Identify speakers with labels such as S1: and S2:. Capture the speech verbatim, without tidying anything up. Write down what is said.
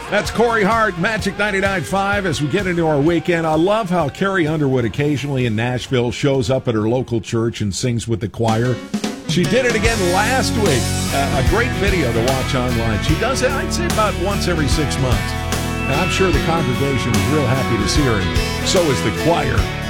S1: That's Corey Hart, Magic ninety-nine point five, as we get into our weekend. I love how Carrie Underwood occasionally in Nashville shows up at her local church and sings with the choir. She did it again last week. Uh, a great video to watch online. She does it, I'd say, about once every six months. And I'm sure the congregation is real happy to see her, and so is the choir.